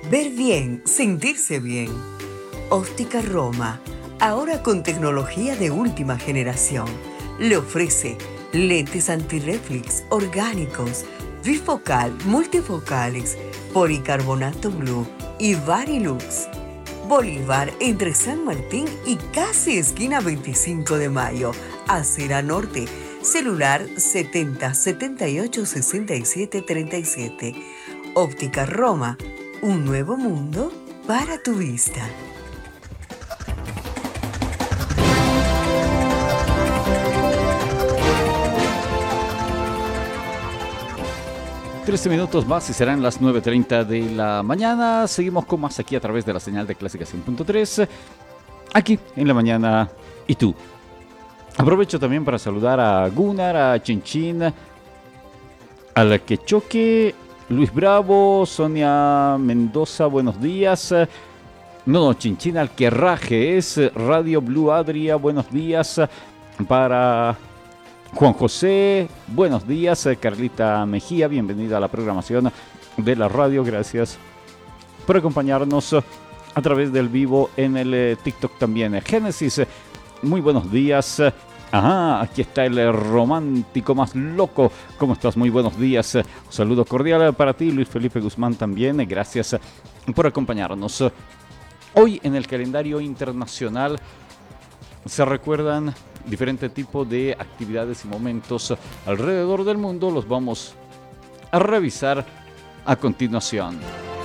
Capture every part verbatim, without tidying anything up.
Ver bien, sentirse bien. Óptica Roma, ahora con tecnología de última generación. Le ofrece lentes antirreflex orgánicos, bifocal, multifocales, policarbonato blue y Varilux. Bolívar entre San Martín y casi esquina veinticinco de mayo, Acera Norte. Celular setenta setenta y ocho sesenta y siete treinta y siete. Óptica Roma, un nuevo mundo para tu vista. trece minutos más y serán las nueve treinta de la mañana. Seguimos con más aquí a través de la señal de Clásica cien punto tres. Aquí en la mañana y tú. Aprovecho también para saludar a Gunnar, a Chinchin, al Quechoque, Luis Bravo, Sonia Mendoza, buenos días. No, no, Chinchin al Querraje, es Radio Blue Adria, buenos días. Para Juan José, buenos días. Carlita Mejía, bienvenida a la programación de la radio. Gracias por acompañarnos a través del vivo en el TikTok también. Génesis, muy buenos días. Ajá, aquí está el romántico más loco. ¿Cómo estás? Muy buenos días. Un saludo cordial para ti, Luis Felipe Guzmán también. Gracias por acompañarnos. Hoy en el calendario internacional se recuerdan diferentes tipos de actividades y momentos alrededor del mundo. Los vamos a revisar a continuación.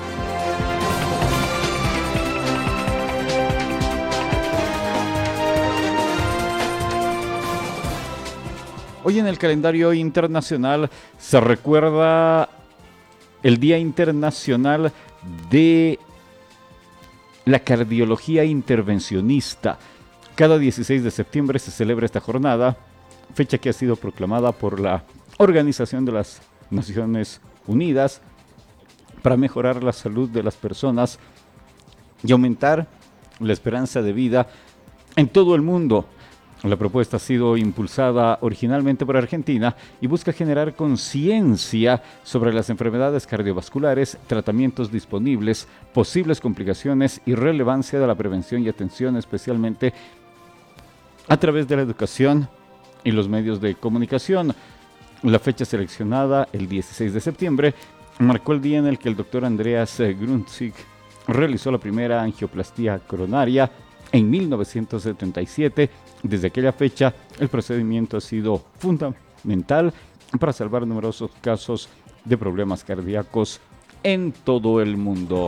Hoy en el calendario internacional se recuerda el Día Internacional de la Cardiología Intervencionista. Cada dieciséis de septiembre se celebra esta jornada, fecha que ha sido proclamada por la Organización de las Naciones Unidas para mejorar la salud de las personas y aumentar la esperanza de vida en todo el mundo. La propuesta ha sido impulsada originalmente por Argentina y busca generar conciencia sobre las enfermedades cardiovasculares, tratamientos disponibles, posibles complicaciones y relevancia de la prevención y atención, especialmente a través de la educación y los medios de comunicación. La fecha seleccionada, el dieciséis de septiembre, marcó el día en el que el doctor Andreas Grünzig realizó la primera angioplastía coronaria en mil novecientos setenta y siete. Desde aquella fecha, el procedimiento ha sido fundamental para salvar numerosos casos de problemas cardíacos en todo el mundo.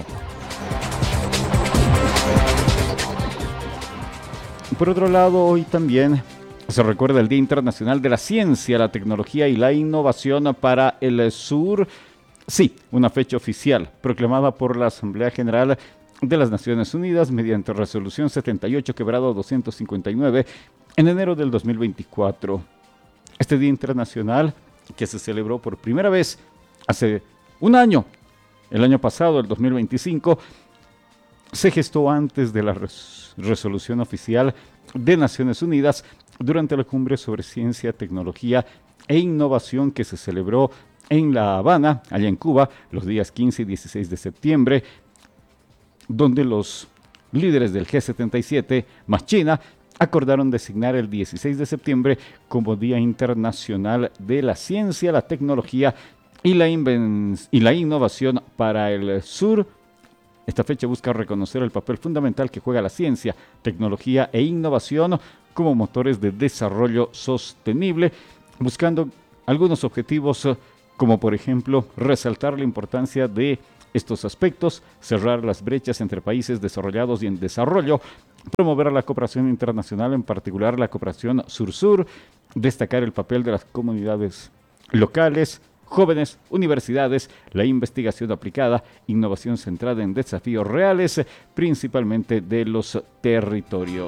Por otro lado, hoy también se recuerda el Día Internacional de la Ciencia, la Tecnología y la Innovación para el Sur. Sí, una fecha oficial proclamada por la Asamblea General de las Naciones Unidas mediante resolución setenta y ocho quebrado doscientos cincuenta y nueve en enero del dos mil veinticuatro. Este Día Internacional, que se celebró por primera vez hace un año, el año pasado, el dos mil veinticinco, se gestó antes de la res- resolución oficial de Naciones Unidas durante la cumbre sobre ciencia, tecnología e innovación que se celebró en La Habana, allá en Cuba, los días quince y dieciséis de septiembre, donde los líderes del G setenta y siete más China acordaron designar el dieciséis de septiembre como Día Internacional de la Ciencia, la Tecnología y la, inven- y la Innovación para el Sur. Esta fecha busca reconocer el papel fundamental que juega la ciencia, tecnología e innovación como motores de desarrollo sostenible, buscando algunos objetivos como por ejemplo resaltar la importancia de estos aspectos, cerrar las brechas entre países desarrollados y en desarrollo, promover la cooperación internacional, en particular la cooperación sur-sur, destacar el papel de las comunidades locales, jóvenes, universidades, la investigación aplicada, innovación centrada en desafíos reales, principalmente de los territorios.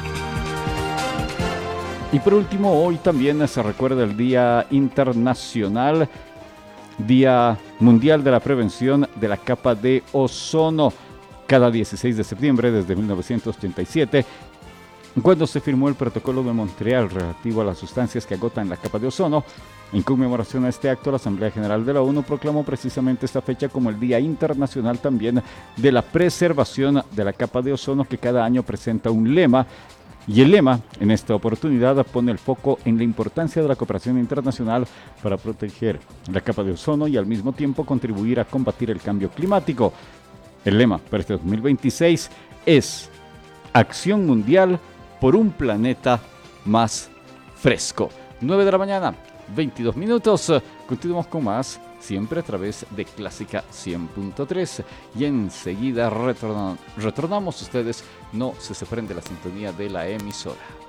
Y por último, hoy también se recuerda el Día Internacional, Día Mundial de la Prevención de la Capa de Ozono. Cada dieciséis de septiembre desde mil novecientos ochenta y siete, cuando se firmó el Protocolo de Montreal relativo a las sustancias que agotan la capa de ozono. En conmemoración a este acto, la Asamblea General de la ONU proclamó precisamente esta fecha como el Día Internacional también de la Preservación de la Capa de Ozono, que cada año presenta un lema. Y el lema, en esta oportunidad, pone el foco en la importancia de la cooperación internacional para proteger la capa de ozono y al mismo tiempo contribuir a combatir el cambio climático. El lema para este dos mil veintiséis es Acción Mundial por un planeta más fresco. nueve de la mañana, veintidós minutos. Continuamos con más, siempre a través de Clásica cien punto tres. Y enseguida retornamos. Ustedes no se separen de la sintonía de la emisora.